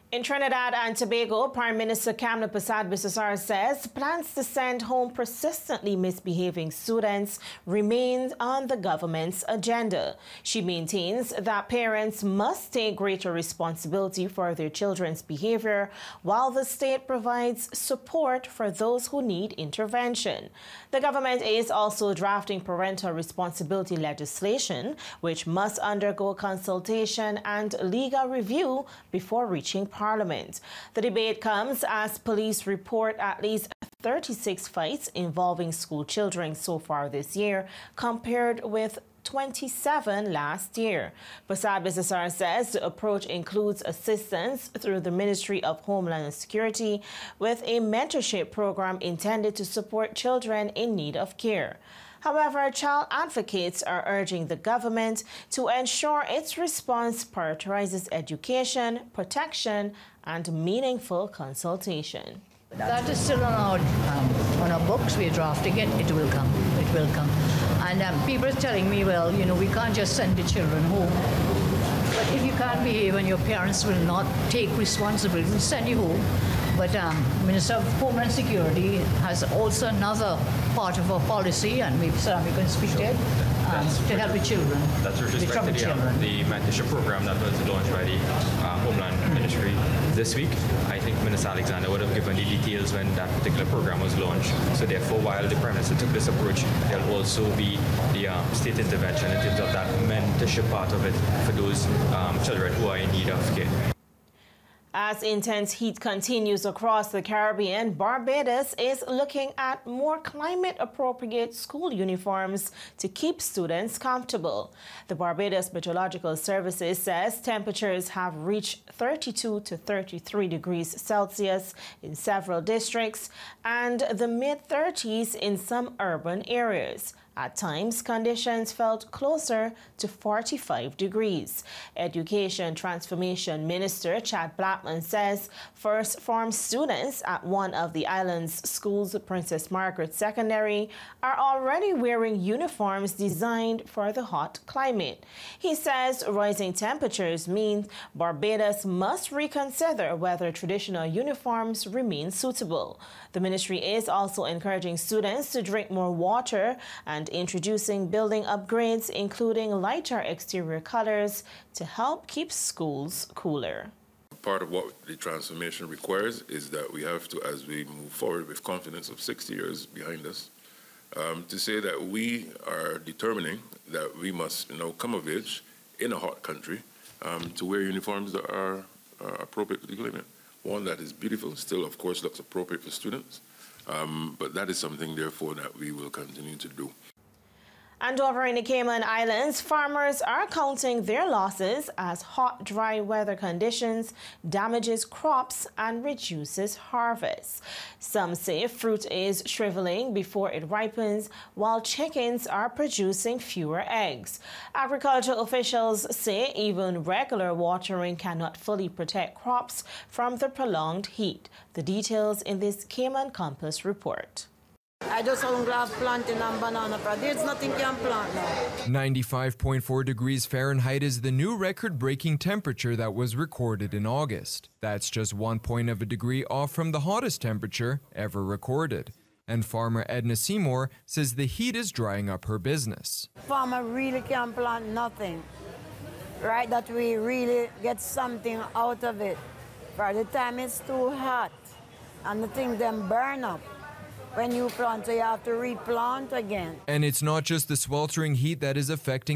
In Trinidad and Tobago, Prime Minister Kamla Persad-Bissessar says plans to send home persistently misbehaving students remain on the government's agenda. She maintains that parents must take greater responsibility for their children's behavior, while the state provides support for those who need intervention. The government is also drafting parental responsibility legislation, which must undergo consultation and legal review before reaching Parliament. The debate comes as police report at least 36 fights involving school children so far this year, compared with 27 last year. Persad-Bissessar says the approach includes assistance through the Ministry of Homeland Security with a mentorship program intended to support children in need of care. However, child advocates are urging the government to ensure its response prioritizes education, protection, and meaningful consultation. That is still on our books. We're drafting it. It will come. It will come. And people are telling me, well, you know, we can't just send the children home. But if you can't behave and your parents will not take responsibility, we'll send you home. But Minister of Homeland Security has also another part of our policy, and maybe we can speak to it, to help the children. That's with respect to the mentorship program that was launched by the Homeland Ministry this week. I think Minister Alexander would have given the details when that particular program was launched. So therefore, while the Prime Minister took this approach, there will also be the state intervention in terms of that mentorship part of it for those children who are in need of care. As intense heat continues across the Caribbean, Barbados is looking at more climate-appropriate school uniforms to keep students comfortable. The Barbados Meteorological Services says temperatures have reached 32 to 33 degrees Celsius in several districts and the mid-30s in some urban areas. At times, conditions felt closer to 45 degrees. Education Transformation Minister Chad Blackman says first form students at one of the island's schools, Princess Margaret Secondary, are already wearing uniforms designed for the hot climate. He says rising temperatures mean Barbados must reconsider whether traditional uniforms remain suitable. The ministry is also encouraging students to drink more water and introducing building upgrades, including lighter exterior colors, to help keep schools cooler. Part of what the transformation requires is that we have to, as we move forward with confidence of 60 years behind us, to say that we are determining that we must come of age in a hot country to wear uniforms that are appropriate to the climate. One that is beautiful, still, of course, looks appropriate for students, but that is something, therefore, that we will continue to do. And over in the Cayman Islands, farmers are counting their losses as hot, dry weather conditions damages crops and reduces harvests. Some say fruit is shriveling before it ripens, while chickens are producing fewer eggs. Agricultural officials say even regular watering cannot fully protect crops from the prolonged heat. The details in this Cayman Compass report. I just only have planting and banana, but there's nothing can plant now. 95.4 degrees Fahrenheit is the new record-breaking temperature that was recorded in August. That's just 1 point of a degree off from the hottest temperature ever recorded. And farmer Edna Seymour says the heat is drying up her business. Farmer really can't plant nothing, right? That we really get something out of it. By the time it's too hot and the things then burn up. When you plant, so you have to replant again. And it's not just the sweltering heat that is affecting